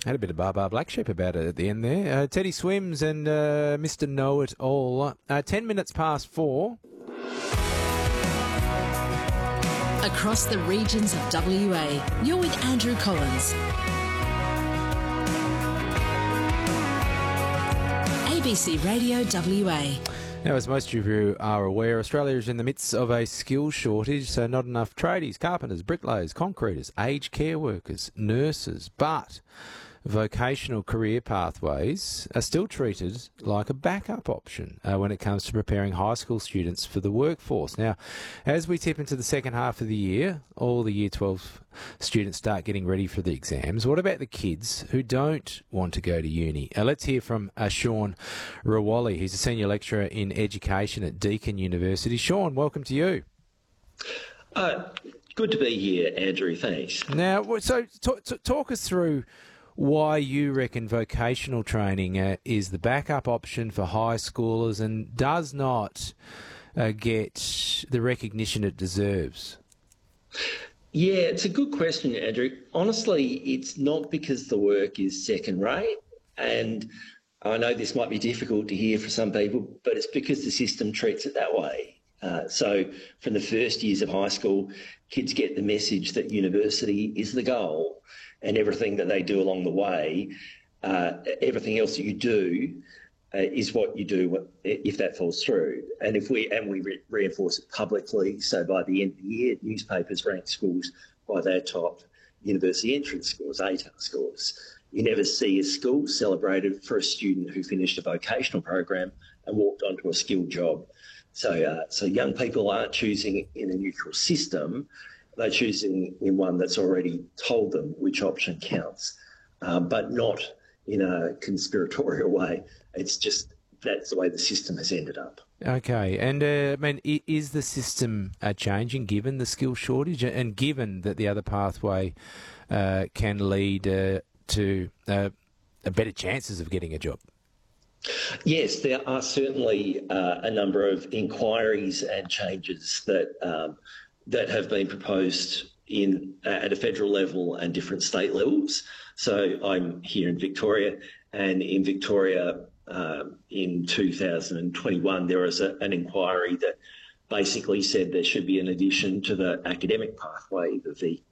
Had a bit of Bar Black Sheep about it at the end there. Teddy Swims and Mr. Know It All. 10 minutes past 4. Across the regions of WA, you're with Andrew Collins. ABC Radio WA. Now, as most of you are aware, Australia is in the midst of a skills shortage, so not enough tradies, carpenters, bricklayers, concreters, aged care workers, nurses, but vocational career pathways are still treated like a backup option when it comes to preparing high school students for the workforce. Now, as we tip into the second half of the year, all the Year 12 students start getting ready for the exams. What about the kids who don't want to go to uni? Let's hear from Sean Rawali. He's a senior lecturer in education at Deakin University. Sean, welcome to you. Good to be here, Andrew. Thanks. Now, so talk us through why you reckon vocational training is the backup option for high schoolers and does not get the recognition it deserves. Yeah, it's a good question, Andrew. Honestly, it's not because the work is second rate, and I know this might be difficult to hear for some people, but it's because the system treats it that way. So from the first years of high school, kids get the message that university is the goal, and everything that they do along the way, everything else that you do is what you do if that falls through. And we reinforce it publicly. So by the end of the year, newspapers rank schools by their top university entrance scores, ATAR scores. You never see a school celebrated for a student who finished a vocational program and walked onto a skilled job. So young people aren't choosing in a neutral system. They're choosing in one that's already told them which option counts, but not in a conspiratorial way. It's just that's the way the system has ended up. Okay, and is the system changing given the skill shortage and given that the other pathway can lead to better chances of getting a job? Yes, there are certainly a number of inquiries and changes that have been proposed at a federal level and different state levels. So I'm here in Victoria, and in Victoria in 2021 there was an inquiry that basically said there should be an addition to the academic pathway, the